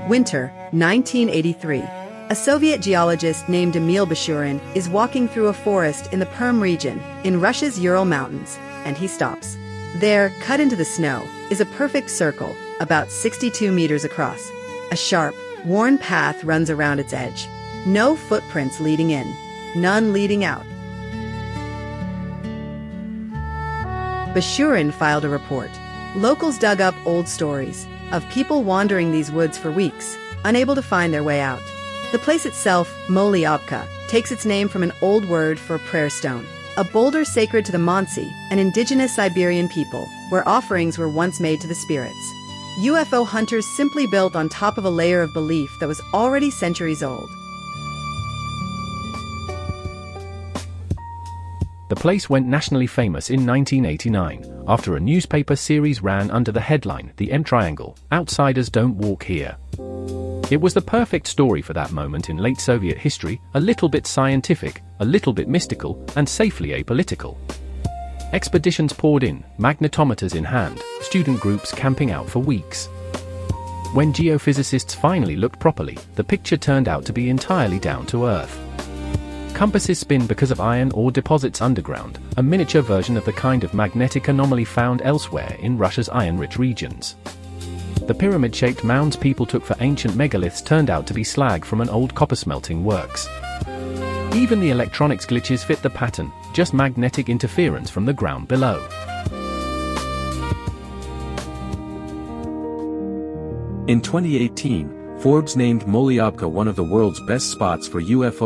Winter, 1983. A Soviet geologist named Emil Bashurin is walking through a forest in the Perm region in Russia's Ural Mountains, and he stops. There, cut into the snow, is a perfect circle, about 62 meters across. A sharp, worn path runs around its edge. No footprints leading in, none leading out. Bashurin filed a report. Locals dug up old stories of people wandering these woods for weeks, unable to find their way out. The place itself, Molyabka, takes its name from an old word for prayer stone, a boulder sacred to the Mansi, an indigenous Siberian people, where offerings were once made to the spirits. UFO hunters simply built on top of a layer of belief that was already centuries old. The place went nationally famous in 1989, after a newspaper series ran under the headline, The M Triangle, Outsiders Don't Walk Here. It was the perfect story for that moment in late Soviet history, a little bit scientific, a little bit mystical, and safely apolitical. Expeditions poured in, magnetometers in hand, student groups camping out for weeks. When geophysicists finally looked properly, the picture turned out to be entirely down to earth. Compasses spin because of iron ore deposits underground, a miniature version of the kind of magnetic anomaly found elsewhere in Russia's iron-rich regions. The pyramid-shaped mounds people took for ancient megaliths turned out to be slag from an old copper-smelting works. Even the electronics glitches fit the pattern, just magnetic interference from the ground below. In 2018, Forbes named Molyabka one of the world's best spots for UFO